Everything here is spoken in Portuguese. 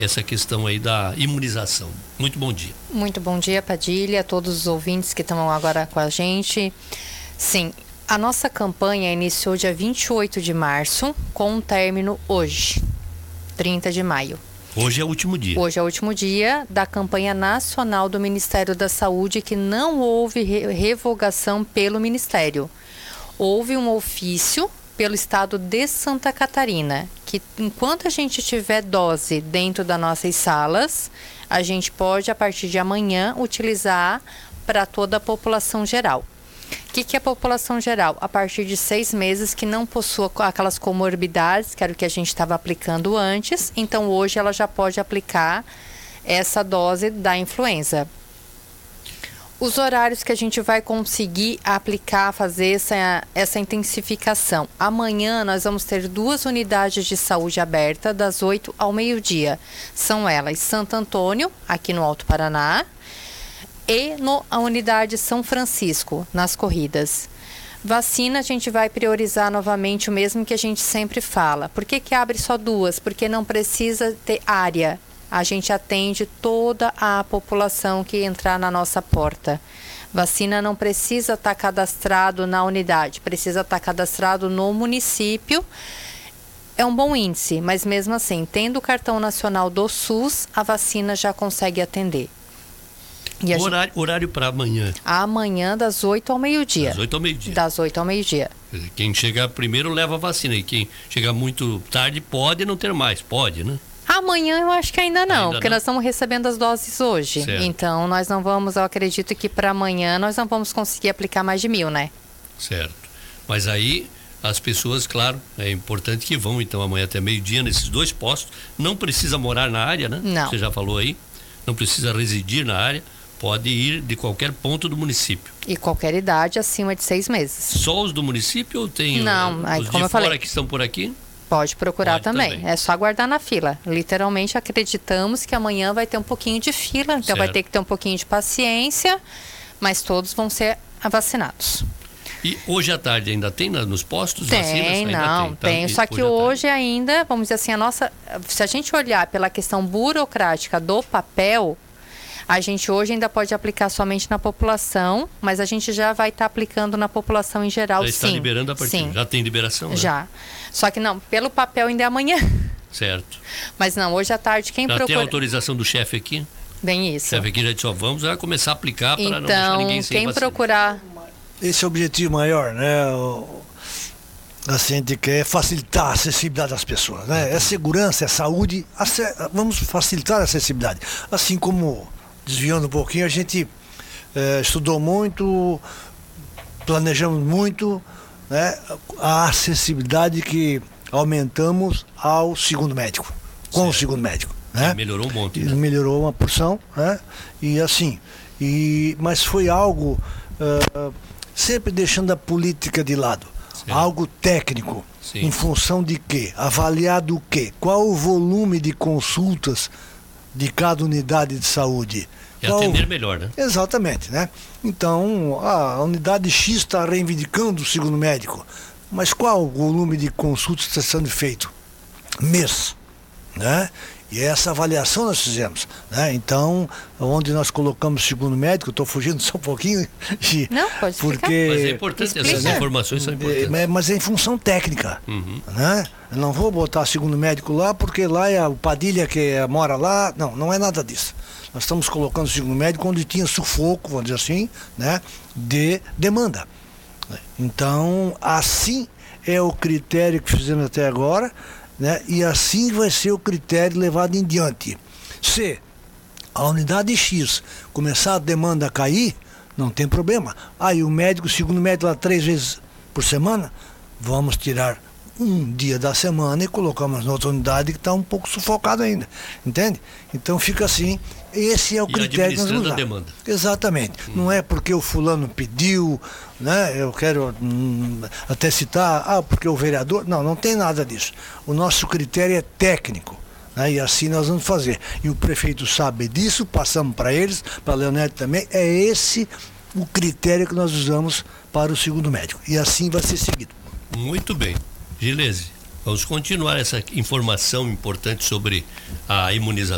essa questão aí da imunização. Muito bom dia. Muito bom dia, Padilha, a todos os ouvintes que estão agora com a gente. Sim, a nossa campanha iniciou dia 28 de março, com um término hoje, 30 de maio. Hoje é o último dia. Hoje é o último dia da campanha nacional do Ministério da Saúde, que não houve revogação pelo Ministério. Houve um ofício pelo estado de Santa Catarina, que enquanto a gente tiver dose dentro das nossas salas, a gente pode, a partir de amanhã, utilizar para toda a população geral. O que é a população geral? A partir de 6 meses que não possua aquelas comorbidades, que era o que a gente estava aplicando antes, então hoje ela já pode aplicar essa dose da influenza. Os horários que a gente vai conseguir aplicar, fazer essa intensificação. Amanhã nós vamos ter 2 unidades de saúde abertas, das 8 ao meio-dia. São elas Santo Antônio, aqui no Alto Paraná, e a unidade São Francisco, nas corridas. Vacina a gente vai priorizar novamente o mesmo que a gente sempre fala. Por que abre só 2? Porque não precisa ter área. A gente atende toda a população que entrar na nossa porta. Vacina não precisa estar cadastrado na unidade, precisa estar cadastrado no município. É um bom índice, mas mesmo assim, tendo o cartão nacional do SUS, a vacina já consegue atender. E horário para amanhã? Amanhã, das 8 ao meio-dia. Das 8 ao meio-dia. Das 8 ao meio-dia. Quem chegar primeiro leva a vacina, e quem chegar muito tarde pode não ter mais, pode, né? Amanhã eu acho que ainda não, porque nós estamos recebendo as doses hoje. Certo. Então nós não vamos, eu acredito que para amanhã nós não vamos conseguir aplicar mais de 1.000, né? Certo. Mas aí as pessoas, claro, é importante que vão então amanhã até meio-dia nesses 2 postos. Não precisa morar na área, né? Não. Você já falou aí. Não precisa residir na área. Pode ir de qualquer ponto do município. E qualquer idade acima de 6 meses. Só os do município ou tem não, os como de eu fora falei, que estão por aqui? Pode procurar Pode também. É só aguardar na fila. Literalmente acreditamos que amanhã vai ter um pouquinho de fila, então certo. vai ter que ter um pouquinho de paciência, mas todos vão ser vacinados. E hoje à tarde ainda tem nos postos tem, vacinas? Ainda não, tem. Só que hoje ainda, vamos dizer assim, se a gente olhar pela questão burocrática do papel, a gente hoje ainda pode aplicar somente na população, mas a gente já vai estar aplicando na população em geral, já sim. Já está liberando a partir? Sim. Já tem liberação? Né? Já. Só que não, pelo papel ainda é amanhã. Certo. Mas não, hoje à tarde quem procura... Já tem a autorização do chefe aqui? Bem isso. O chefe aqui já disse, vamos começar a aplicar para não deixar ninguém sem quem vacina. Procurar... Esse é o objetivo maior, né? A gente quer facilitar a acessibilidade das pessoas, né? É segurança, é saúde, vamos facilitar a acessibilidade. Assim como, desviando um pouquinho, a gente estudou muito, planejamos muito, né? A acessibilidade que aumentamos ao segundo médico, com o segundo médico, né? Melhorou um monte. Né? Melhorou uma porção, né? E assim, mas foi algo sempre deixando a política de lado. Certo. Algo técnico. Sim. Em função de quê? Avaliado o quê? Qual o volume de consultas de cada unidade de saúde? E atender melhor, né? Exatamente, né? Então, a unidade X está reivindicando o segundo médico, mas qual o volume de consultas está sendo feito? Mês, né? E essa avaliação nós fizemos, né? Então, onde nós colocamos o segundo médico, estou fugindo só um pouquinho. Não, pode porque mas é importante, essas informações são importantes. Mas é em função técnica, né? Eu não vou botar segundo médico lá, porque lá é o Padilha que mora lá. Não, não é nada disso. Nós estamos colocando o segundo médico onde tinha sufoco, vamos dizer assim, né? De demanda. Então, assim é o critério que fizemos até agora, né? E assim vai ser o critério levado em diante. Se a unidade X começar a demanda a cair, não tem problema. Aí o médico, o segundo médico lá 3 vezes por semana, vamos tirar um dia da semana e colocamos na outra unidade que está um pouco sufocado ainda, entende? Então fica assim, esse é o critério que nós vamos usar. A demanda. Exatamente. Não é porque o fulano pediu, né? Eu quero até citar, porque o vereador... Não, não tem nada disso. O nosso critério é técnico, né? E assim nós vamos fazer. E o prefeito sabe disso, passamos para eles, para a Leonete também. É esse o critério que nós usamos para o segundo médico. E assim vai ser seguido. Muito bem. Gilese, vamos continuar essa informação importante sobre a imunização.